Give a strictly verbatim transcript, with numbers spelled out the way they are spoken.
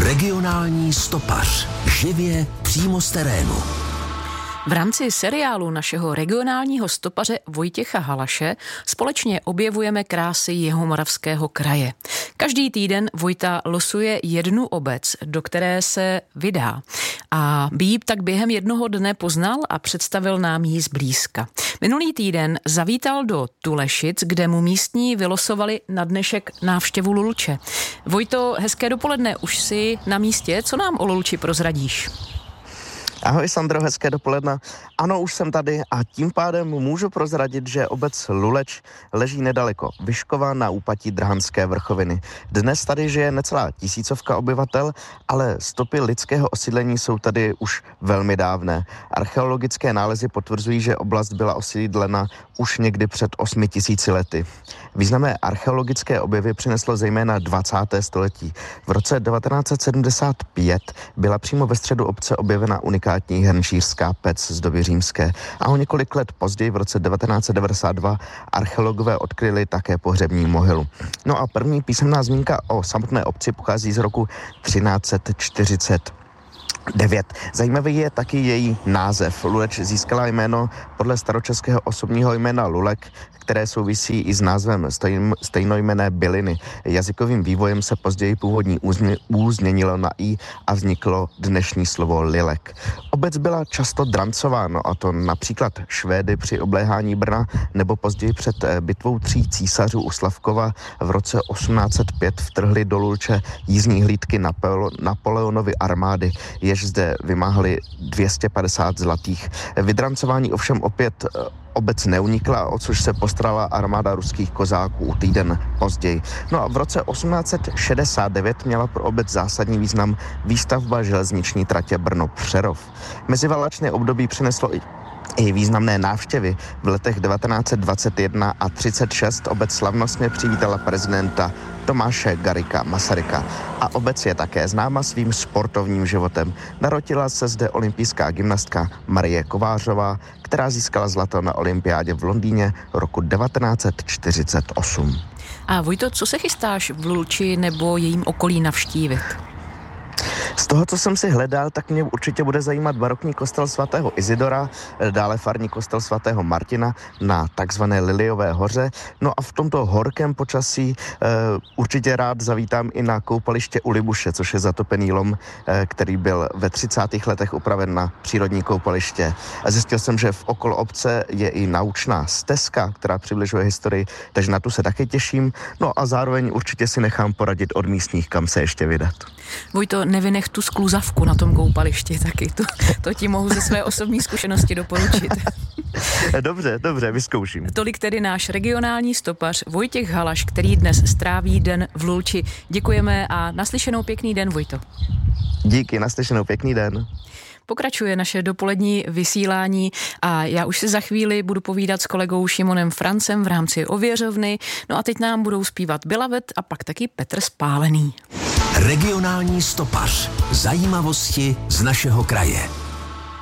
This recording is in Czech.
Regionální stopař. Živě přímo z terénu. V rámci seriálu našeho regionálního stopaře Vojtěcha Halaše společně objevujeme krásy Jihomoravského kraje. Každý týden Vojta losuje jednu obec, do které se vydá. A by jí tak během jednoho dne poznal a představil nám ji zblízka. Minulý týden zavítal do Tulešic, kde mu místní vylosovali na dnešek návštěvu Lulče. Vojto, hezké dopoledne, už jsi na místě, co nám o Lulči prozradíš? Ahoj Sandro, hezké dopoledne. Ano, už jsem tady a tím pádem můžu prozradit, že obec Luleč leží nedaleko Vyškova na úpatí Drahanské vrchoviny. Dnes tady žije necelá tisícovka obyvatel, ale stopy lidského osídlení jsou tady už velmi dávné. Archeologické nálezy potvrzují, že oblast byla osídlena už někdy před osmi tisíci lety. Významné archeologické objevy přineslo zejména dvacáté století. V roce devatenáct set sedmdesát pět byla přímo ve středu obce objevena unikátní hrnčířská pec z doby římské a o několik let později v roce devatenáct set devadesát dva archeologové odkryli také pohřební mohylu. No a první písemná zmínka o samotné obci pochází z roku třináct set čtyřicet devět. Zajímavý je taky její název. Luleč získala jméno podle staročeského osobního jména Lulek, které souvisí i s názvem stejnojmenné byliny. Jazykovým vývojem se později původní ú změnilo na i a vzniklo dnešní slovo Lilek. Obec byla často drancována, a to například Švédy při obléhání Brna nebo později před bitvou tří císařů u Slavkova v roce osmnáct set pět vtrhly do Lulče jízdní hlídky Napoleonovy armády, jež zde vymáhali dvě stě padesát zlatých. Vydrancování ovšem opět obec neunikla, o což se postarala armáda ruských kozáků týden později. No a v roce osmnáct set šedesát devět měla pro obec zásadní význam výstavba železniční tratě Brno-Přerov. Meziválečné období přineslo i i významné návštěvy. V letech devatenáct set dvacet jedna a třicet šest obec slavnostně přivítala prezidenta Tomáše Garrigua Masaryka. A obec je také známa svým sportovním životem. Narodila se zde olympijská gymnastka Marie Kovářová, která získala zlato na olympiádě v Londýně roku devatenáct set čtyřicet osm. A Vojto, co se chystáš v Lulči nebo jejím okolí navštívit? Z toho, co jsem si hledal, tak mě určitě bude zajímat barokní kostel svatého Izidora, dále farní kostel svatého Martina na takzvané Liliové hoře. No a v tomto horkém počasí e, určitě rád zavítám i na koupaliště u Libuše, což je zatopený lom, e, který byl ve třicátých letech upraven na přírodní koupaliště. A zjistil jsem, že v okolo obce je i naučná stezka, která přibližuje historii, takže na tu se také těším. No a zároveň určitě si nechám poradit od místních, kam se ještě vydat. Vojto, nevynech tu skluzavku na tom koupališti taky. To, to ti mohu ze své osobní zkušenosti doporučit. Dobře, dobře, vyzkouším. Tolik tedy náš regionální stopař Vojtěch Halaš, který dnes stráví den v Lulči. Děkujeme a naslyšenou pěkný den, Vojto. Díky, naslyšenou pěkný den. Pokračuje naše dopolední vysílání a já už si za chvíli budu povídat s kolegou Šimonem Francem v rámci Ověřovny. No a teď nám budou zpívat Bilavet a pak taky Petr Spálený. Regionální stopař. Zajímavosti z našeho kraje.